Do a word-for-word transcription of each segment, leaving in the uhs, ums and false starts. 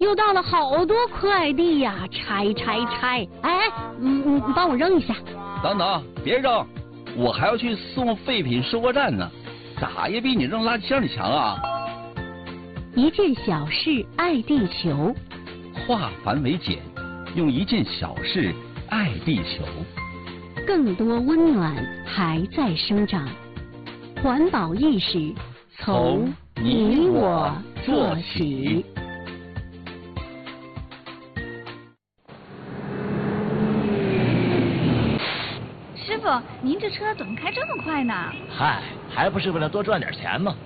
又到了好多快递呀，拆拆拆！哎，嗯嗯，帮我扔一下。 等等，别扔，我还要去送废品收货站呢，咋也比你扔垃圾箱里强啊！ 一件小事爱地球， 化繁为简，用一件小事爱地球。 更多温暖还在生长，环保意识从你我做起。 师傅，您这车怎么开这么快呢？ 嗨，还不是为了多赚点钱吗？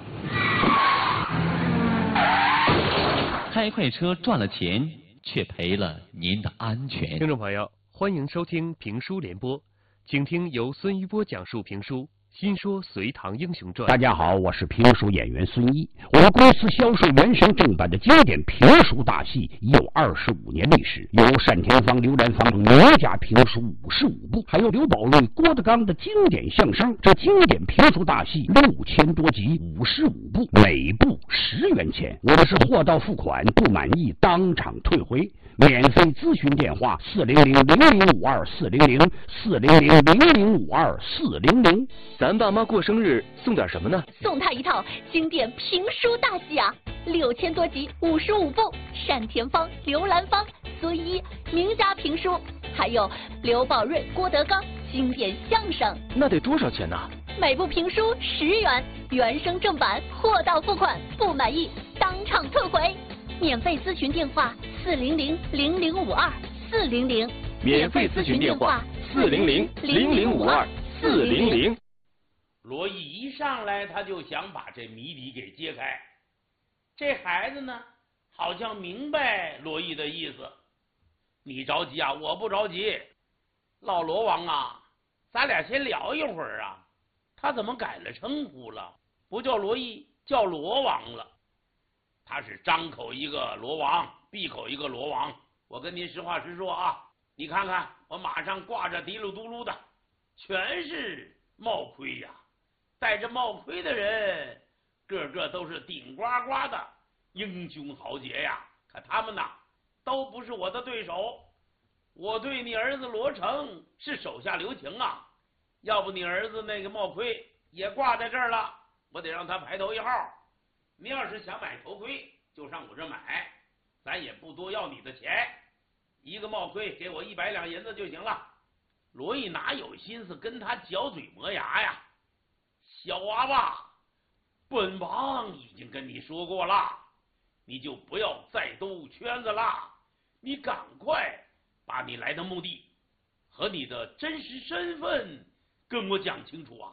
开快车赚了钱，却赔了您的安全。 听众朋友，欢迎收听评书联播，请听由孙一波讲述评书《新说隋唐英雄传》。 大家好，我是评书演员孙一。我们公司销售原声正版的经典评书大戏已有二十五年历史，有单田芳、刘兰芳名家评书五十五部，还有刘宝瑞、郭德纲的经典相声。这经典评书大戏六千多集，五十五部，每部十元钱。我们是货到付款，不满意当场退回。免费咨询电话：四零零零零五二四零零四零零零零五二四零零。 咱爸妈过生日送点什么呢？ 送他一套经典评书大戏啊，六千多集，五十五部，单田芳、刘兰芳、孙一名家评书，还有刘宝瑞、郭德纲经典相声。 那得多少钱呢？ 每部评书十元，原声正版，货到付款，不满意当场退回。免费咨询电话：四零零零零五二四零零。 免费咨询电话：四零零零零五二四零零。 罗毅一上来，他就想把这谜底给揭开。这孩子呢，好像明白罗毅的意思。你着急啊，我不着急。老罗王啊，咱俩先聊一会儿啊。他怎么改了称呼了？不叫罗毅，叫罗王了。他是张口一个罗王，闭口一个罗王。我跟您实话实说啊，你看看我马上挂着滴噜嘟噜的，全是帽盔呀、啊。戴着帽盔的人，个个都是顶呱呱的英雄豪杰呀！可他们呐，都不是我的对手。我对你儿子罗成是手下留情啊，要不你儿子那个帽盔也挂在这儿了，我得让他排头一号。你要是想买头盔，就上我这买，咱也不多要你的钱，一个帽盔给我一百两银子就行了。罗毅哪有心思跟他嚼嘴磨牙呀？小娃娃，本王已经跟你说过了，你就不要再兜圈子了，你赶快把你来的目的和你的真实身份跟我讲清楚啊！